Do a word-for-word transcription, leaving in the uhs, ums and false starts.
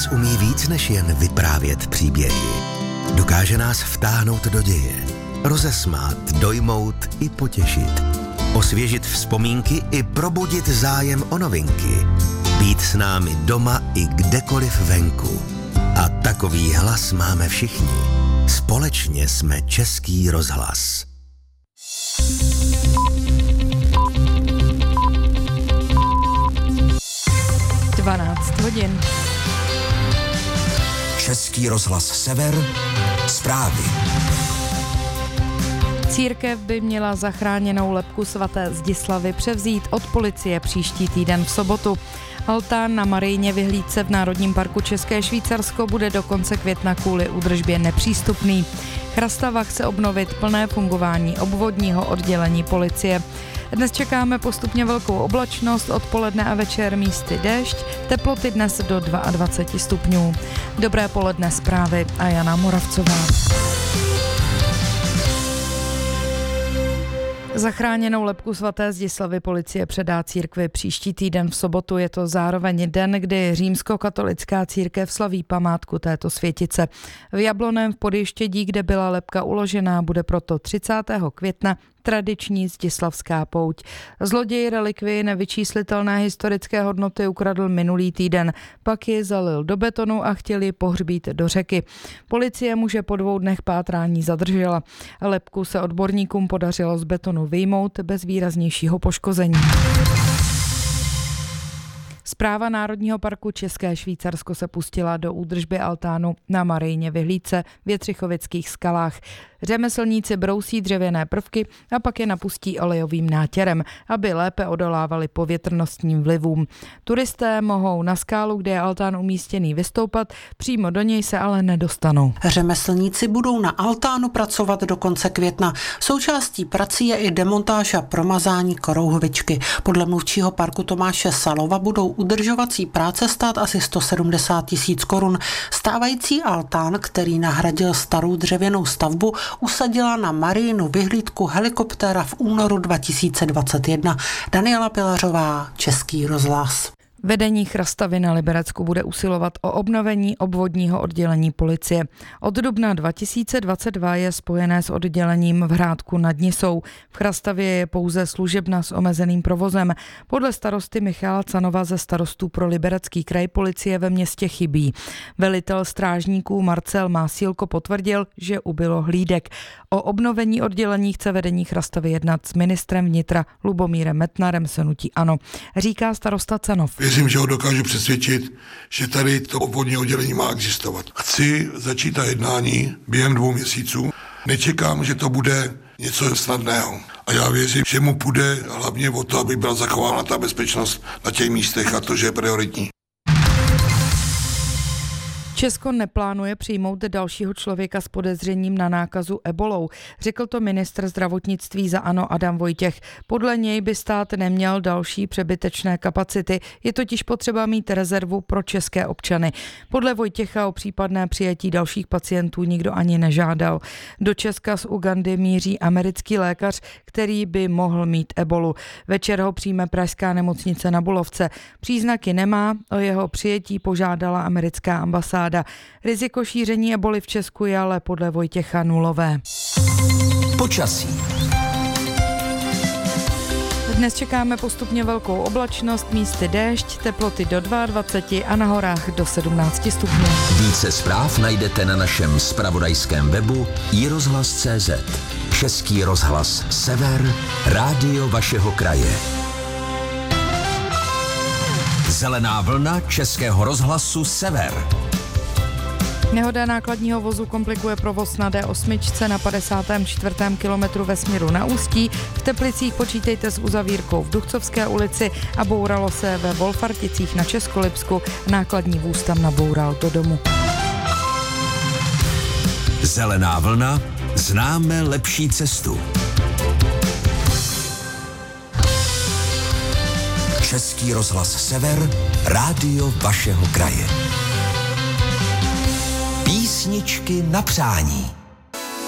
rozhlas umí víc než jen vyprávět příběhy. Dokáže nás vtáhnout do děje, rozesmát, dojmout i potěšit, osvěžit vzpomínky i probudit zájem o novinky, být s námi doma i kdekoliv venku. A takový hlas máme všichni. Společně jsme Český rozhlas. dvanáct hodin. Český rozhlas Sever. Zprávy. Církev by měla zachráněnou lebku svaté Zdislavy převzít od policie příští týden v sobotu. Altán na Marijně vyhlídce v Národním parku České Švýcarsko bude do konce května kvůli údržbě nepřístupný. Chrastava chce obnovit plné fungování obvodního oddělení policie. Dnes čekáme postupně velkou oblačnost, odpoledne a večer místy déšť, teploty dnes do dvacet dva stupňů. Dobré poledne, zprávy a Jana Moravcová. Zachráněnou lebku svaté Zdislavy policie předá církvi příští týden v sobotu. Je to zároveň den, kdy římskokatolická církev slaví památku této světice. V Jablonném v Podještědí, kde byla lebka uložená, bude proto třicátého května tradiční zdislavská pouť. Zloděj relikvii nevyčíslitelné historické hodnoty ukradl minulý týden, pak ji zalil do betonu a chtěl ji pohřbít do řeky. Policie muže po dvou dnech pátrání zadržela. Lebku se odborníkům podařilo z betonu vyjmout bez výraznějšího poškození. Správa Národního parku České Švýcarsko se pustila do údržby altánu na Marijně vyhlídce v Jetřichovických skalách. Řemeslníci brousí dřevěné prvky a pak je napustí olejovým nátěrem, aby lépe odolávali povětrnostním vlivům. Turisté mohou na skálu, kde je altán umístěný, vystoupat, přímo do něj se ale nedostanou. Řemeslníci budou na altánu pracovat do konce května. Součástí prací je i demontáž a promazání korouhvičky. Podle mluvčího parku Tomáše Salova budou udržovací práce stát asi sto sedmdesát tisíc korun. Stávající altán, který nahradil starou dřevěnou stavbu, usadila na Marijinu vyhlídku helikoptéra v únoru dva tisíce dvacet jedna. Daniela Pilařová, Český rozhlas. Vedení Chrastavy na Liberecku bude usilovat o obnovení obvodního oddělení policie. Od dubna dva tisíce dvacet dva je spojené s oddělením v Hrádku nad Nisou. V Chrastavě je pouze služebna s omezeným provozem. Podle starosty Michala Canova ze starostů pro Liberecký kraj policie ve městě chybí. Velitel strážníků Marcel Másílko potvrdil, že ubylo hlídek. O obnovení oddělení chce vedení Chrastavy jednat s ministrem vnitra Lubomírem Metnarem z hnutí ANO, říká starosta Canov. Věřím, že ho dokážu přesvědčit, že tady to obvodní oddělení má existovat. Chci začít ta jednání během dvou měsíců. Nečekám, že to bude něco snadného. A já věřím, že mu půjde hlavně o to, aby byla zachována ta bezpečnost na těch místech a to, že je prioritní. Česko neplánuje přijmout dalšího člověka s podezřením na nákazu ebolou, řekl to ministr zdravotnictví za ANO Adam Vojtěch. Podle něj by stát neměl další přebytečné kapacity, je totiž potřeba mít rezervu pro české občany. Podle Vojtěcha o případné přijetí dalších pacientů nikdo ani nežádal. Do Česka z Ugandy míří americký lékař, který by mohl mít ebolu. Večer ho přijme pražská nemocnice na Bulovce. Příznaky nemá, o jeho přijetí požádala americká ambasáda. Riziko šíření eboli v Česku je ale podle Vojtěcha nulové. Počasí. Dnes čekáme postupně velkou oblačnost, místy déšť, teploty do dvacet dva a na horách do sedmnáct stupňů. Více zpráv najdete na našem zpravodajském webu i rozhlas tečka cé zet. Český rozhlas Sever, rádio vašeho kraje. Zelená vlna Českého rozhlasu Sever. Nehoda nákladního vozu komplikuje provoz na dé osm na padesátém čtvrtém kilometru ve směru na Ústí. V Teplicích počítejte s uzavírkou v Duchcovské ulici a bouralo se ve Wolfarticích na Českolipsku. Nákladní vůz tam naboural do domu. Zelená vlna, známe lepší cestu. Český rozhlas Sever, rádio vašeho kraje. Písničky na přání.